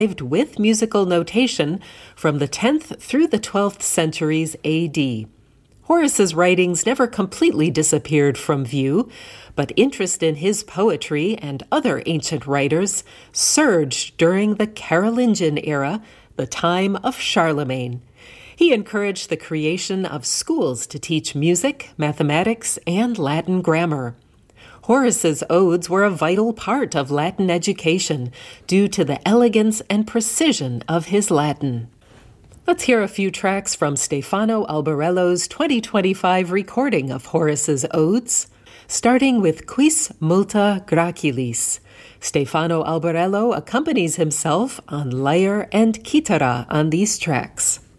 with musical notation from the 10th through the 12th centuries AD. Horace's writings never completely disappeared from view, but interest in his poetry and other ancient writers surged during the Carolingian era, the time of Charlemagne. He encouraged the creation of schools to teach music, mathematics, and Latin grammar. Horace's odes were a vital part of Latin education due to the elegance and precision of his Latin. Let's hear a few tracks from Stefano Albarello's 2025 recording of Horace's odes, starting with Quis multa gracilis. Stefano Albarello accompanies himself on lyre and chitarra on these tracks.